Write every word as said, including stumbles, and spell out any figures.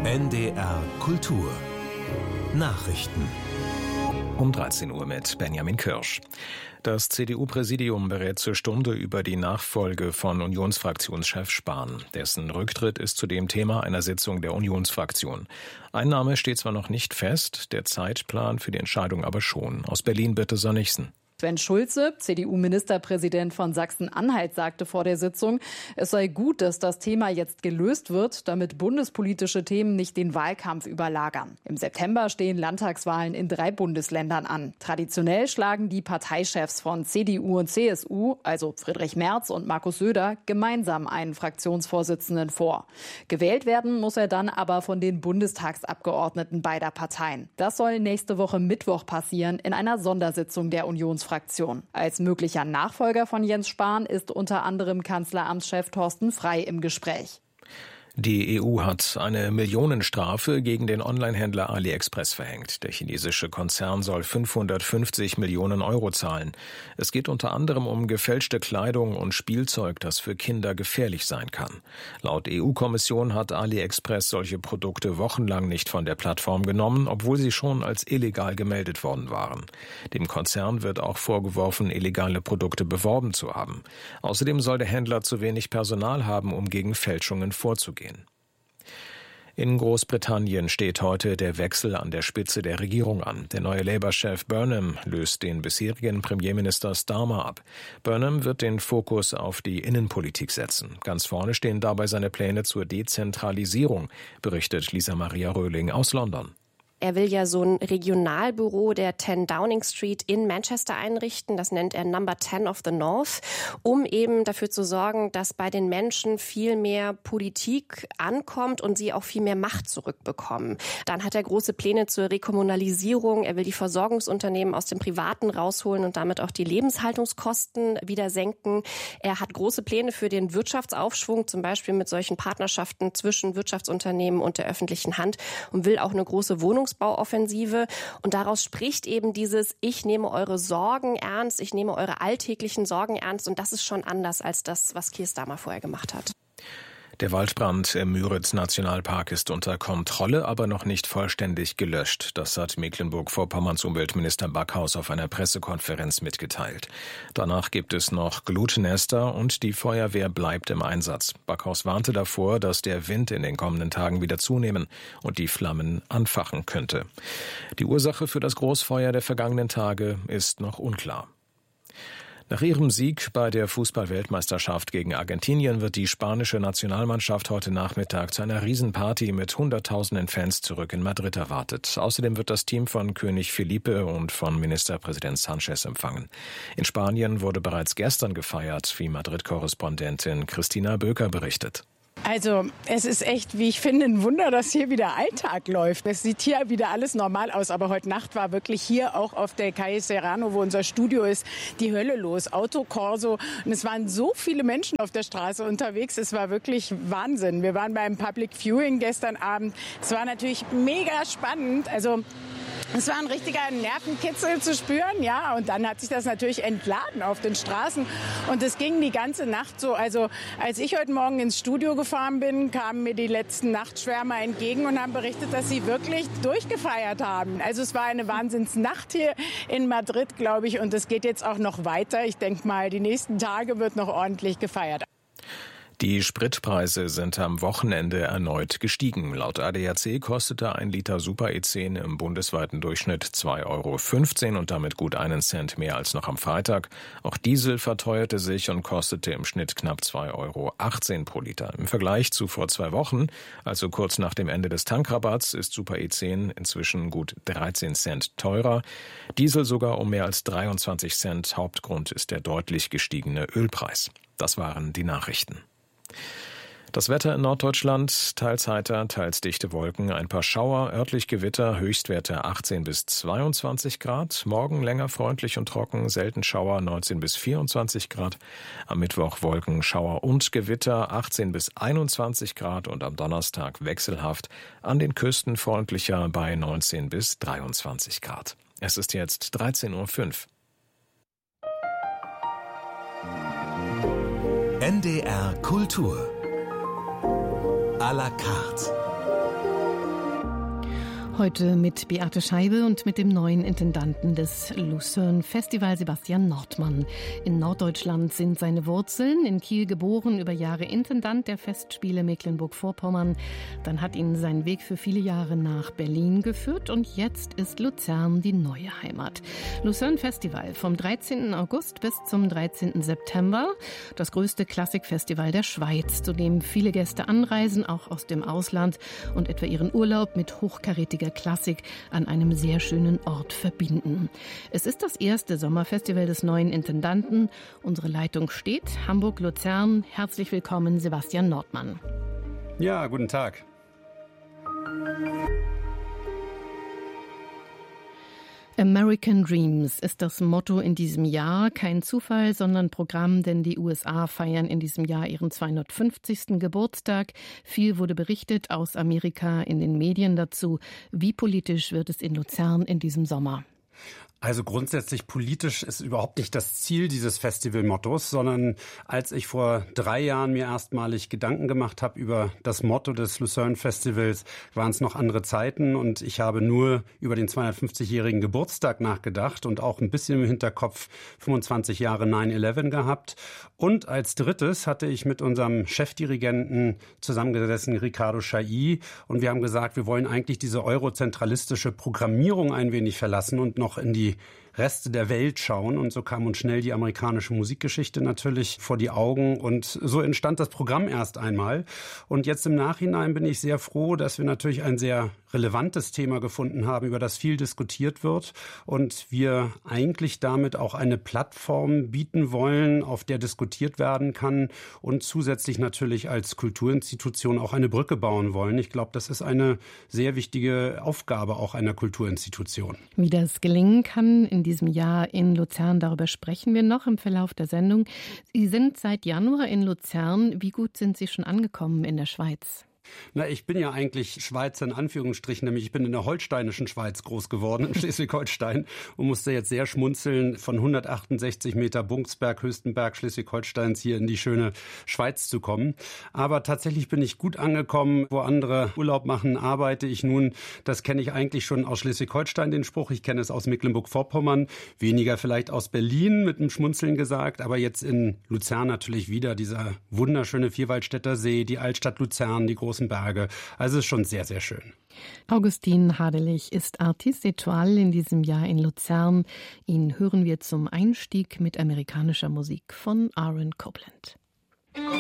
N D R Kultur Nachrichten um dreizehn Uhr mit Benjamin Kirsch. Das C D U-Präsidium berät zur Stunde über die Nachfolge von Unionsfraktionschef Spahn. Dessen Rücktritt ist zudem Thema einer Sitzung der Unionsfraktion. Ein Name steht zwar noch nicht fest, der Zeitplan für die Entscheidung aber schon. Aus Berlin bitte Sonnichsen. Sven Schulze, C D U-Ministerpräsident von Sachsen-Anhalt, sagte vor der Sitzung, es sei gut, dass das Thema jetzt gelöst wird, damit bundespolitische Themen nicht den Wahlkampf überlagern. Im September stehen Landtagswahlen in drei Bundesländern an. Traditionell schlagen die Parteichefs von C D U und C S U, also Friedrich Merz und Markus Söder, gemeinsam einen Fraktionsvorsitzenden vor. Gewählt werden muss er dann aber von den Bundestagsabgeordneten beider Parteien. Das soll nächste Woche Mittwoch passieren in einer Sondersitzung der Unionsfraktion. Als möglicher Nachfolger von Jens Spahn ist unter anderem Kanzleramtschef Thorsten Frey im Gespräch. Die E U hat eine Millionenstrafe gegen den Onlinehändler AliExpress verhängt. Der chinesische Konzern soll fünfhundertfünfzig Millionen Euro zahlen. Es geht unter anderem um gefälschte Kleidung und Spielzeug, das für Kinder gefährlich sein kann. Laut E U-Kommission hat AliExpress solche Produkte wochenlang nicht von der Plattform genommen, obwohl sie schon als illegal gemeldet worden waren. Dem Konzern wird auch vorgeworfen, illegale Produkte beworben zu haben. Außerdem soll der Händler zu wenig Personal haben, um gegen Fälschungen vorzugehen. In Großbritannien steht heute der Wechsel an der Spitze der Regierung an. Der neue Labour-Chef Burnham löst den bisherigen Premierminister Starmer ab. Burnham wird den Fokus auf die Innenpolitik setzen. Ganz vorne stehen dabei seine Pläne zur Dezentralisierung, berichtet Lisa Maria Röhling aus London. Er will ja so ein Regionalbüro der zehn Downing Street in Manchester einrichten. Das nennt er Number zehn of the North, um eben dafür zu sorgen, dass bei den Menschen viel mehr Politik ankommt und sie auch viel mehr Macht zurückbekommen. Dann hat er große Pläne zur Rekommunalisierung. Er will die Versorgungsunternehmen aus dem Privaten rausholen und damit auch die Lebenshaltungskosten wieder senken. Er hat große Pläne für den Wirtschaftsaufschwung, zum Beispiel mit solchen Partnerschaften zwischen Wirtschaftsunternehmen und der öffentlichen Hand, und will auch eine große Wohnungs Bauoffensive. Und daraus spricht eben dieses, ich nehme eure Sorgen ernst, ich nehme eure alltäglichen Sorgen ernst. Und das ist schon anders als das, was Keir Starmer vorher gemacht hat. Der Waldbrand im Müritz-Nationalpark ist unter Kontrolle, aber noch nicht vollständig gelöscht. Das hat Mecklenburg-Vorpommerns Umweltminister Backhaus auf einer Pressekonferenz mitgeteilt. Danach gibt es noch Glutnester und die Feuerwehr bleibt im Einsatz. Backhaus warnte davor, dass der Wind in den kommenden Tagen wieder zunehmen und die Flammen anfachen könnte. Die Ursache für das Großfeuer der vergangenen Tage ist noch unklar. Nach ihrem Sieg bei der Fußball-Weltmeisterschaft gegen Argentinien wird die spanische Nationalmannschaft heute Nachmittag zu einer Riesenparty mit hunderttausenden Fans zurück in Madrid erwartet. Außerdem wird das Team von König Felipe und von Ministerpräsident Sanchez empfangen. In Spanien wurde bereits gestern gefeiert, wie Madrid-Korrespondentin Christina Böker berichtet. Also es ist echt, wie ich finde, ein Wunder, dass hier wieder Alltag läuft. Es sieht hier wieder alles normal aus, aber heute Nacht war wirklich hier auch auf der Calle Serrano, wo unser Studio ist, die Hölle los. Autokorso, und es waren so viele Menschen auf der Straße unterwegs, es war wirklich Wahnsinn. Wir waren beim Public Viewing gestern Abend. Es war natürlich mega spannend, also es war ein richtiger Nervenkitzel zu spüren, ja, und dann hat sich das natürlich entladen auf den Straßen und es ging die ganze Nacht so. Also als ich heute Morgen ins Studio gefahren bin, kamen mir die letzten Nachtschwärmer entgegen und haben berichtet, dass sie wirklich durchgefeiert haben. Also es war eine Wahnsinnsnacht hier in Madrid, glaube ich, und es geht jetzt auch noch weiter. Ich denke mal, die nächsten Tage wird noch ordentlich gefeiert. Die Spritpreise sind am Wochenende erneut gestiegen. Laut A D A C kostete ein Liter Super E zehn im bundesweiten Durchschnitt zwei Euro fünfzehn und damit gut einen Cent mehr als noch am Freitag. Auch Diesel verteuerte sich und kostete im Schnitt knapp zwei Euro achtzehn pro Liter. Im Vergleich zu vor zwei Wochen, also kurz nach dem Ende des Tankrabatts, ist Super E zehn inzwischen gut dreizehn Cent teurer. Diesel sogar um mehr als dreiundzwanzig Cent. Hauptgrund ist der deutlich gestiegene Ölpreis. Das waren die Nachrichten. Das Wetter in Norddeutschland, teils heiter, teils dichte Wolken, ein paar Schauer, örtlich Gewitter, Höchstwerte achtzehn bis zweiundzwanzig Grad. Morgen länger freundlich und trocken, selten Schauer, neunzehn bis vierundzwanzig Grad. Am Mittwoch Wolken, Schauer und Gewitter, achtzehn bis einundzwanzig Grad und am Donnerstag wechselhaft, an den Küsten freundlicher bei neunzehn bis dreiundzwanzig Grad. Es ist jetzt dreizehn Uhr fünf. N D R Kultur à la carte. Heute mit Beate Scheibe und mit dem neuen Intendanten des Lucerne Festival, Sebastian Nordmann. In Norddeutschland sind seine Wurzeln. In Kiel geboren, über Jahre Intendant der Festspiele Mecklenburg-Vorpommern. Dann hat ihn sein Weg für viele Jahre nach Berlin geführt und jetzt ist Luzern die neue Heimat. Lucerne Festival vom dreizehnten August bis zum dreizehnten September. Das größte Klassikfestival der Schweiz, zu dem viele Gäste anreisen, auch aus dem Ausland, und etwa ihren Urlaub mit hochkarätiger Klassik an einem sehr schönen Ort verbinden. Es ist das erste Sommerfestival des neuen Intendanten. Unsere Leitung steht, Hamburg-Luzern. Herzlich willkommen, Sebastian Nordmann. Ja, guten Tag. American Dreams ist das Motto in diesem Jahr. Kein Zufall, sondern Programm, denn die U S A feiern in diesem Jahr ihren zweihundertfünfzigsten Geburtstag. Viel wurde berichtet aus Amerika in den Medien dazu. Wie politisch wird es in Luzern in diesem Sommer? Also grundsätzlich politisch ist überhaupt nicht das Ziel dieses Festivalmottos, sondern als ich vor drei Jahren mir erstmalig Gedanken gemacht habe über das Motto des Lucerne Festivals, waren es noch andere Zeiten und ich habe nur über den zweihundertfünfzigjährigen Geburtstag nachgedacht und auch ein bisschen im Hinterkopf fünfundzwanzig Jahre neun elf gehabt. Und als drittes hatte ich mit unserem Chefdirigenten zusammengesessen, Riccardo Chailly, und wir haben gesagt, wir wollen eigentlich diese eurozentralistische Programmierung ein wenig verlassen und noch in die Reste der Welt schauen. Und so kam uns schnell die amerikanische Musikgeschichte natürlich vor die Augen. Und so entstand das Programm erst einmal. Und jetzt im Nachhinein bin ich sehr froh, dass wir natürlich ein sehr relevantes Thema gefunden haben, über das viel diskutiert wird. Und wir eigentlich damit auch eine Plattform bieten wollen, auf der diskutiert werden kann. Und zusätzlich natürlich als Kulturinstitution auch eine Brücke bauen wollen. Ich glaube, das ist eine sehr wichtige Aufgabe auch einer Kulturinstitution. Wie das gelingen kann in diesem Jahr in Luzern, darüber sprechen wir noch im Verlauf der Sendung. Sie sind seit Januar in Luzern. Wie gut sind Sie schon angekommen in der Schweiz? Na, ich bin ja eigentlich Schweizer in Anführungsstrichen, nämlich ich bin in der holsteinischen Schweiz groß geworden, in Schleswig-Holstein, und musste jetzt sehr schmunzeln, von hundertachtundsechzig Meter Bunksberg, höchsten Berg Schleswig-Holsteins, hier in die schöne Schweiz zu kommen. Aber tatsächlich bin ich gut angekommen. Wo andere Urlaub machen, arbeite ich nun. Das kenne ich eigentlich schon aus Schleswig-Holstein, den Spruch. Ich kenne es aus Mecklenburg-Vorpommern, weniger vielleicht aus Berlin, mit einem Schmunzeln gesagt, aber jetzt in Luzern natürlich wieder dieser wunderschöne Vierwaldstätter See, die Altstadt Luzern, die großen Berge. Also es ist schon sehr, sehr schön. Augustin Hadelich ist Artiste Étoile in diesem Jahr in Luzern. Ihn hören wir zum Einstieg mit amerikanischer Musik von Aaron Copland.